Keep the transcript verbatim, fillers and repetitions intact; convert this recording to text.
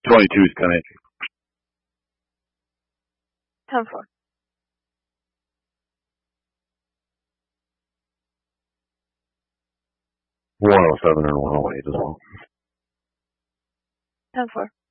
twenty-two is kind of ten four. one oh seven and one oh eight as well. ten four.